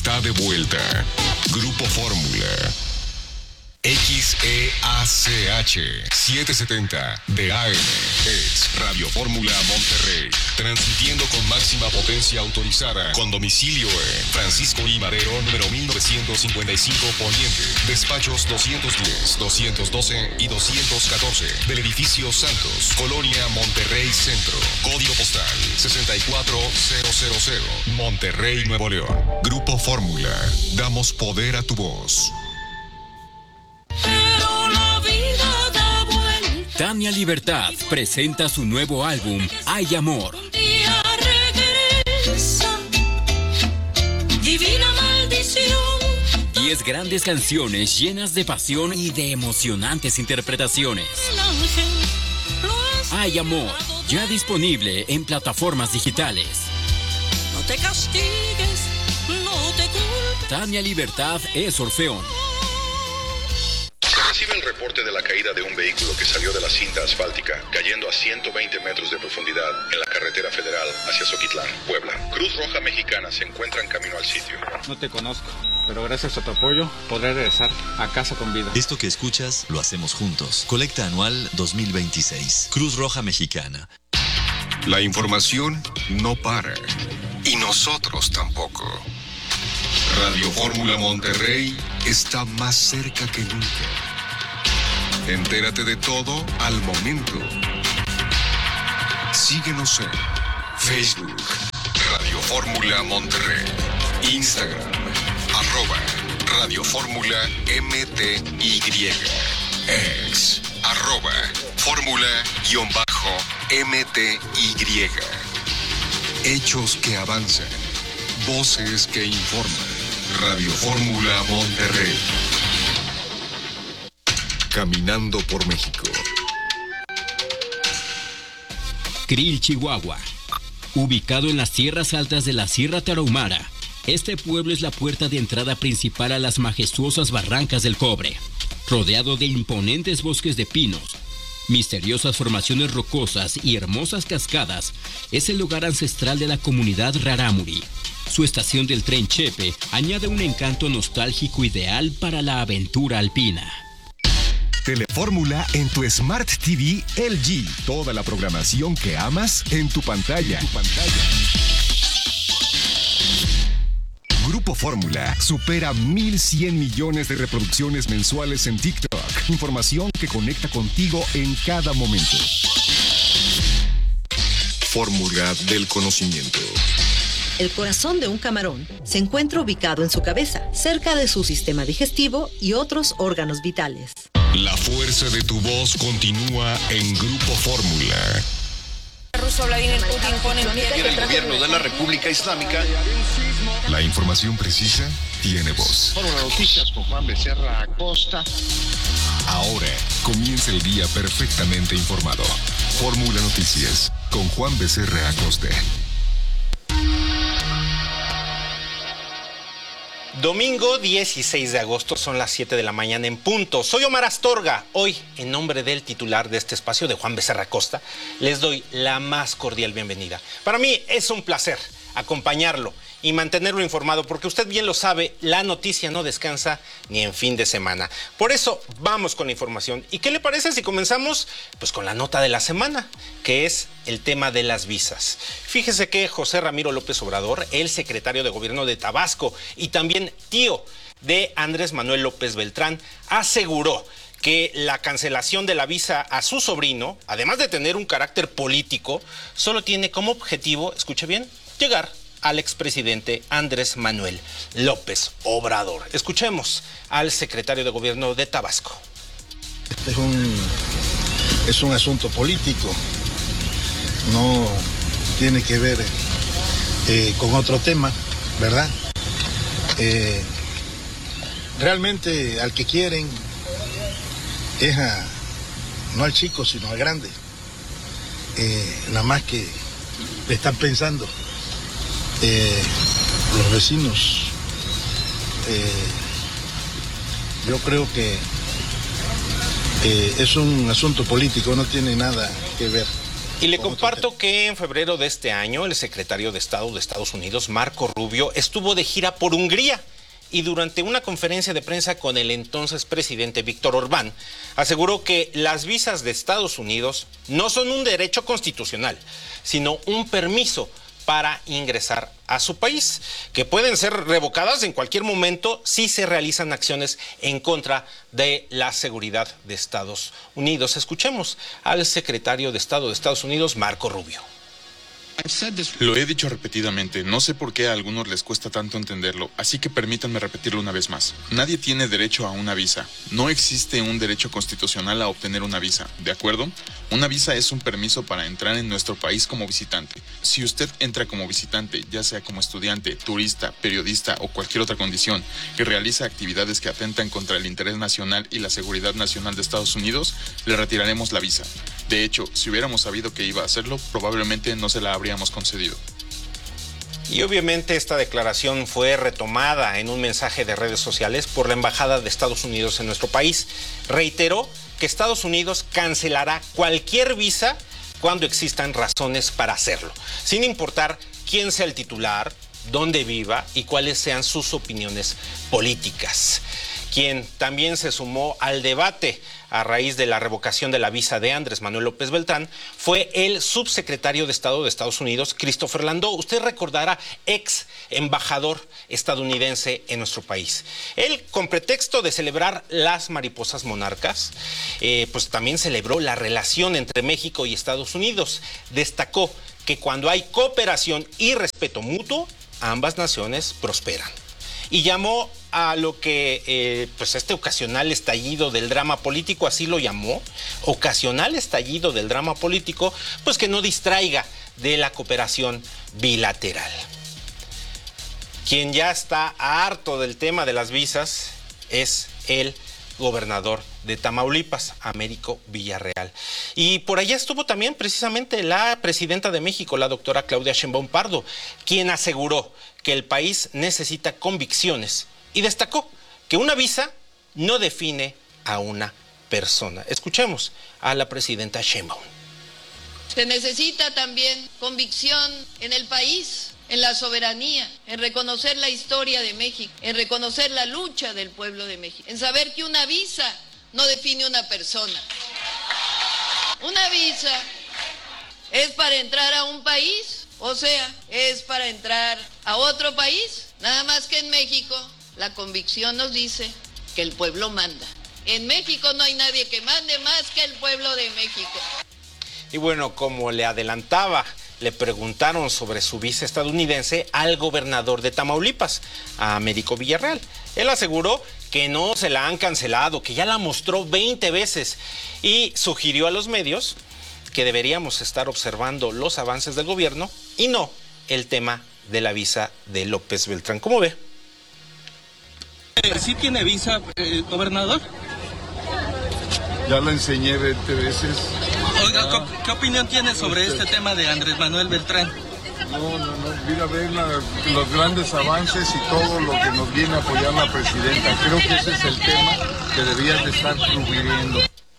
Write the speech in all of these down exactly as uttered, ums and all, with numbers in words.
está de vuelta. Grupo Fórmula. X E A C H setecientos setenta de A M es Radio Fórmula Monterrey, transmitiendo con máxima potencia autorizada, con domicilio en Francisco I. Madero, número mil novecientos cincuenta y cinco Poniente, despachos doscientos diez, doscientos doce y doscientos catorce, del edificio Santos, Colonia Monterrey Centro, código postal sesenta y cuatro mil, Monterrey, Nuevo León. Grupo Fórmula, damos poder a tu voz. Tania Libertad presenta su nuevo álbum, Hay Amor. Divina maldición. Diez grandes canciones llenas de pasión y de emocionantes interpretaciones. Hay Amor, ya disponible en plataformas digitales. No te castigues, no te culpes. Tania Libertad es Orfeón. Recibe el reporte de la caída de un vehículo que salió de la cinta asfáltica, cayendo a ciento veinte metros de profundidad en la carretera federal hacia Zoquitlán, Puebla. Cruz Roja Mexicana se encuentra en camino al sitio. No te conozco, pero gracias a tu apoyo podré regresar a casa con vida. Esto que escuchas lo hacemos juntos. Colecta anual dos mil veintiséis. Cruz Roja Mexicana. La información no para. Y nosotros tampoco. Radio Fórmula Monterrey está más cerca que nunca. Entérate de todo al momento. Síguenos en Facebook, Radio Fórmula Monterrey, Instagram, arroba Radio Fórmula M T Y, ex, arroba Fórmula-M T Y. Hechos que avanzan, voces que informan. Radio Fórmula Monterrey. Caminando por México. Krill, Chihuahua. Ubicado en las tierras altas de la Sierra Tarahumara, este pueblo es la puerta de entrada principal a las majestuosas barrancas del Cobre. Rodeado de imponentes bosques de pinos, misteriosas formaciones rocosas y hermosas cascadas, es el lugar ancestral de la comunidad rarámuri. Su estación del tren Chepe añade un encanto nostálgico ideal para la aventura alpina. Telefórmula en tu Smart T V L G. Toda la programación que amas en tu pantalla. En tu pantalla. Grupo Fórmula supera mil cien millones de reproducciones mensuales en TikTok. Información que conecta contigo en cada momento. Fórmula del conocimiento. El corazón de un camarón se encuentra ubicado en su cabeza, cerca de su sistema digestivo y otros órganos vitales. La fuerza de tu voz continúa en Grupo Fórmula. El ruso Vladimir Putin pone en pie el gobierno de la República Islámica. La información precisa tiene voz. Fórmula Noticias con Juan Becerra Acosta. Ahora comienza el día perfectamente informado. Fórmula Noticias con Juan Becerra Acosta. Domingo dieciséis de agosto, son las siete de la mañana en punto. Soy Omar Astorga. Hoy, en nombre del titular de este espacio, de Juan Becerra Acosta, les doy la más cordial bienvenida. Para mí es un placer acompañarlo y mantenerlo informado, porque usted bien lo sabe, la noticia no descansa ni en fin de semana. Por eso, vamos con la información. ¿Y qué le parece si comenzamos pues con la nota de la semana, que es el tema de las visas? Fíjese que José Ramiro López Obrador, el secretario de Gobierno de Tabasco y también tío de Andrés Manuel López Beltrán, aseguró que la cancelación de la visa a su sobrino, además de tener un carácter político, solo tiene como objetivo, escuche bien, llegar al expresidente Andrés Manuel López Obrador. Escuchemos al secretario de Gobierno de Tabasco. Este es un, es un asunto político, no tiene que ver eh, con otro tema, ¿verdad? Eh, realmente al que quieren es a, no al chico, sino al grande. Eh, nada más que están pensando Eh, los vecinos. Eh, yo creo que eh, es un asunto político, no tiene nada que ver Y le comparto que en febrero de este año el secretario de Estado de Estados Unidos, Marco Rubio, estuvo de gira por Hungría y durante una conferencia de prensa con el entonces presidente Víctor Orbán, aseguró que las visas de Estados Unidos no son un derecho constitucional, sino un permiso para ingresar a su país, que pueden ser revocadas en cualquier momento si se realizan acciones en contra de la seguridad de Estados Unidos. Escuchemos al secretario de Estado de Estados Unidos, Marco Rubio. Lo he dicho repetidamente, no sé por qué a algunos les cuesta tanto entenderlo, así que permítanme repetirlo una vez más. Nadie tiene derecho a una visa. No existe un derecho constitucional a obtener una visa, ¿de acuerdo? Una visa es un permiso para entrar en nuestro país como visitante. Si usted entra como visitante, ya sea como estudiante, turista, periodista o cualquier otra condición, y realiza actividades que atentan contra el interés nacional y la seguridad nacional de Estados Unidos, le retiraremos la visa. De hecho, si hubiéramos sabido que iba a hacerlo, probablemente no se la habríamos concedido. Y obviamente esta declaración fue retomada en un mensaje de redes sociales por la Embajada de Estados Unidos en nuestro país. Reiteró que Estados Unidos cancelará cualquier visa cuando existan razones para hacerlo, sin importar quién sea el titular, dónde viva y cuáles sean sus opiniones políticas. Quien también se sumó al debate a raíz de la revocación de la visa de Andrés Manuel López Beltrán fue el subsecretario de Estado de Estados Unidos, Christopher Landau. Usted recordará, ex embajador estadounidense en nuestro país. Él, con pretexto de celebrar las mariposas monarcas, eh, pues también celebró la relación entre México y Estados Unidos. Destacó que cuando hay cooperación y respeto mutuo, ambas naciones prosperan. Y llamó a lo que, eh, pues este ocasional estallido del drama político, así lo llamó, ocasional estallido del drama político, pues que no distraiga de la cooperación bilateral. Quien ya está harto del tema de las visas es el gobernador de Tamaulipas, Américo Villarreal. Y por allá estuvo también precisamente la presidenta de México, la doctora Claudia Sheinbaum Pardo, quien aseguró que el país necesita convicciones y destacó que una visa no define a una persona. Escuchemos a la presidenta Sheinbaum. Se necesita también convicción en el país, en la soberanía, en reconocer la historia de México, en reconocer la lucha del pueblo de México, en saber que una visa no define una persona. Una visa es para entrar a un país, o sea, es para entrar a otro país, nada más que en México la convicción nos dice que el pueblo manda. En México no hay nadie que mande más que el pueblo de México. Y bueno, como le adelantaba, le preguntaron sobre su visa estadounidense al gobernador de Tamaulipas, a Américo Villarreal. Él aseguró que no se la han cancelado, que ya la mostró veinte veces y sugirió a los medios que deberíamos estar observando los avances del gobierno y no el tema de la visa de López Beltrán. ¿Cómo ve? ¿Sí tiene visa, eh, gobernador? Ya la enseñé veinte veces. Oiga, ¿qué, ¿qué opinión tiene sobre este tema de Andrés Manuel Beltrán? No, no, no, mira a ver la, los grandes avances y todo lo que nos viene a apoyar la presidenta. Creo que ese es el tema que deberías de estar cubriendo.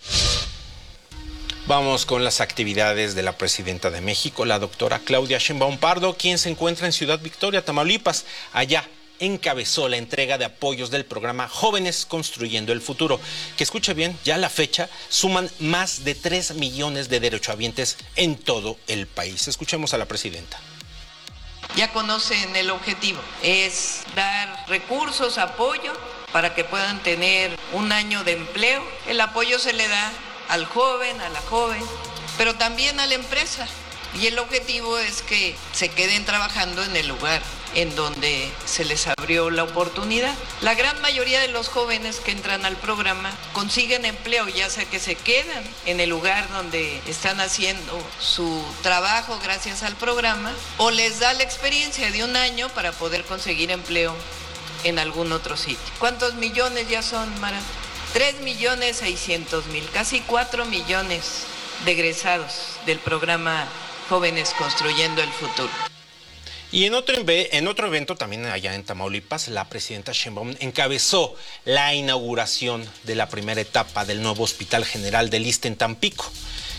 Vamos con las actividades de la presidenta de México, la doctora Claudia Sheinbaum Pardo, quien se encuentra en Ciudad Victoria, Tamaulipas. Allá encabezó la entrega de apoyos del programa Jóvenes Construyendo el Futuro, que, escuche bien, ya a la fecha suman más de tres millones de derechohabientes en todo el país. Escuchemos a la presidenta. Ya conocen el objetivo, es dar recursos, apoyo para que puedan tener un año de empleo. El apoyo se le da al joven, a la joven, pero también a la empresa. Y el objetivo es que se queden trabajando en el lugar en donde se les abrió la oportunidad. La gran mayoría de los jóvenes que entran al programa consiguen empleo, ya sea que se quedan en el lugar donde están haciendo su trabajo gracias al programa, o les da la experiencia de un año para poder conseguir empleo en algún otro sitio. ¿Cuántos millones ya son, Mara? Tres millones seiscientos mil, casi cuatro millones de egresados del programa Jóvenes Construyendo el Futuro. Y en otro, en otro evento, también allá en Tamaulipas, la presidenta Sheinbaum encabezó la inauguración de la primera etapa del nuevo Hospital General del Issste en Tampico,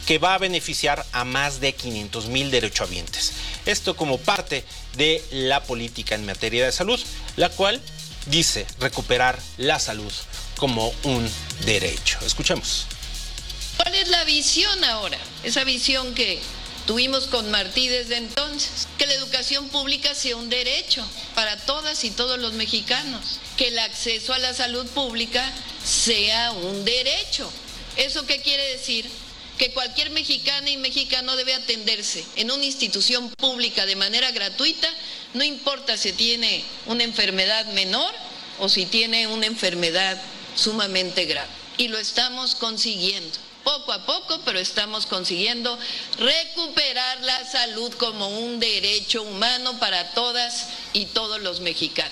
que va a beneficiar a más de quinientos mil derechohabientes. Esto como parte de la política en materia de salud, la cual dice recuperar la salud como un derecho. Escuchemos. ¿Cuál es la visión ahora? Esa visión que tuvimos con Martí desde entonces, que la educación pública sea un derecho para todas y todos los mexicanos, que el acceso a la salud pública sea un derecho. ¿Eso qué quiere decir? Que cualquier mexicana y mexicano debe atenderse en una institución pública de manera gratuita, no importa si tiene una enfermedad menor o si tiene una enfermedad sumamente grave. Y lo estamos consiguiendo. Poco a poco, pero estamos consiguiendo recuperar la salud como un derecho humano para todas y todos los mexicanos.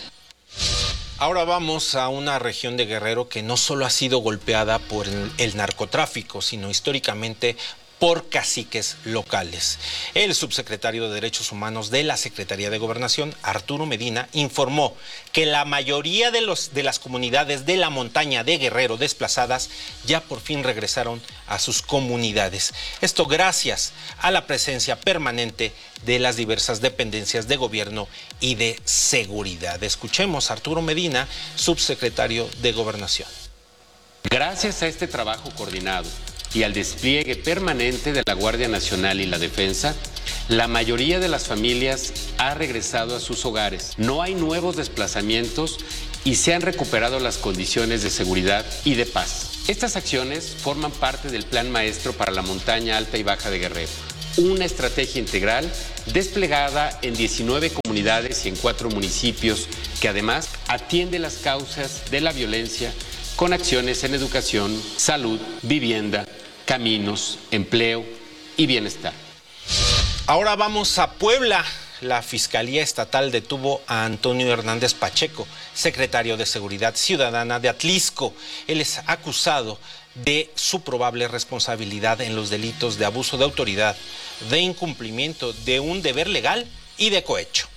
Ahora vamos a una región de Guerrero que no solo ha sido golpeada por el narcotráfico, sino históricamente por caciques locales. El subsecretario de Derechos Humanos de la Secretaría de Gobernación, Arturo Medina, informó que la mayoría de, los, de las comunidades de la montaña de Guerrero desplazadas ya por fin regresaron a sus comunidades. Esto gracias a la presencia permanente de las diversas dependencias de gobierno y de seguridad. Escuchemos a Arturo Medina, subsecretario de Gobernación. Gracias a este trabajo coordinado y al despliegue permanente de la Guardia Nacional y la Defensa, la mayoría de las familias ha regresado a sus hogares. No hay nuevos desplazamientos y se han recuperado las condiciones de seguridad y de paz. Estas acciones forman parte del Plan Maestro para la Montaña Alta y Baja de Guerrero, una estrategia integral desplegada en diecinueve comunidades y en cuatro municipios que además atiende las causas de la violencia con acciones en educación, salud, vivienda, caminos, empleo y bienestar. Ahora vamos a Puebla. La Fiscalía Estatal detuvo a Antonio Hernández Pacheco, secretario de Seguridad Ciudadana de Atlisco. Él es acusado de su probable responsabilidad en los delitos de abuso de autoridad, de incumplimiento de un deber legal y de cohecho.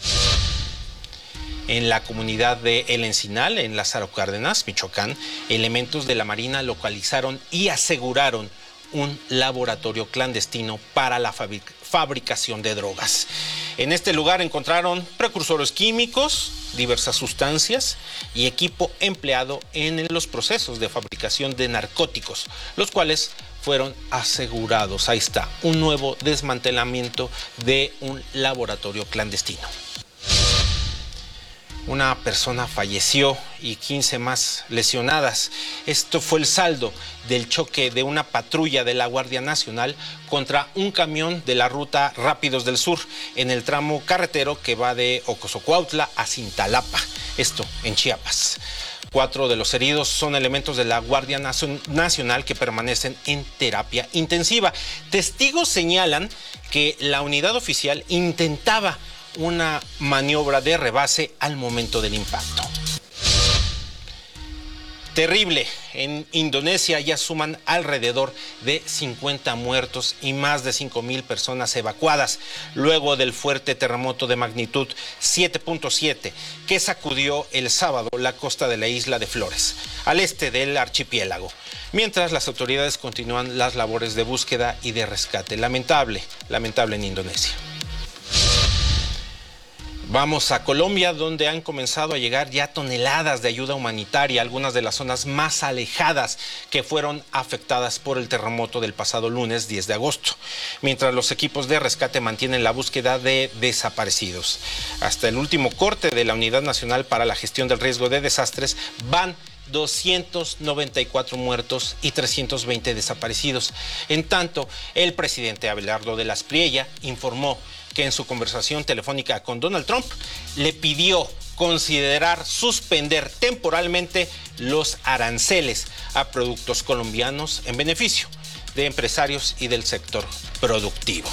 En la comunidad de El Encinal, en Lázaro Cárdenas, Michoacán, elementos de la Marina localizaron y aseguraron un laboratorio clandestino para la fabric- fabricación de drogas. En este lugar encontraron precursores químicos, diversas sustancias y equipo empleado en los procesos de fabricación de narcóticos, los cuales fueron asegurados. Ahí está, un nuevo desmantelamiento de un laboratorio clandestino. Una persona falleció y quince más lesionadas. Esto fue el saldo del choque de una patrulla de la Guardia Nacional contra un camión de la ruta Rápidos del Sur en el tramo carretero que va de Ocosocuautla a Cintalapa, esto en Chiapas. Cuatro de los heridos son elementos de la Guardia Nacional que permanecen en terapia intensiva. Testigos señalan que la unidad oficial intentaba una maniobra de rebase al momento del impacto. Terrible. En Indonesia ya suman alrededor de cincuenta muertos y más de cinco mil personas evacuadas luego del fuerte terremoto de magnitud siete punto siete que sacudió el sábado la costa de la isla de Flores, al este del archipiélago, mientras las autoridades continúan las labores de búsqueda y de rescate. Lamentable, lamentable en Indonesia. Vamos a Colombia, donde han comenzado a llegar ya toneladas de ayuda humanitaria a algunas de las zonas más alejadas que fueron afectadas por el terremoto del pasado lunes diez de agosto, mientras los equipos de rescate mantienen la búsqueda de desaparecidos. Hasta el último corte de la Unidad Nacional para la Gestión del Riesgo de Desastres van doscientos noventa y cuatro muertos y trescientos veinte desaparecidos. En tanto, el presidente Abelardo de las Priella informó que en su conversación telefónica con Donald Trump le pidió considerar suspender temporalmente los aranceles a productos colombianos en beneficio de empresarios y del sector productivo.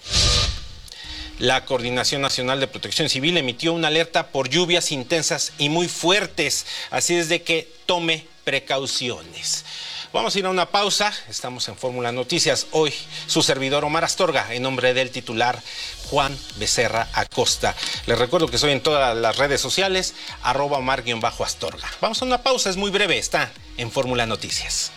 La Coordinación Nacional de Protección Civil emitió una alerta por lluvias intensas y muy fuertes, así es de que tome precauciones. Vamos a ir a una pausa, estamos en Fórmula Noticias. Hoy su servidor Omar Astorga, en nombre del titular Juan Becerra Acosta. Les recuerdo que soy en todas las redes sociales, arroba Omar-Astorga. Vamos a una pausa, es muy breve, está en Fórmula Noticias.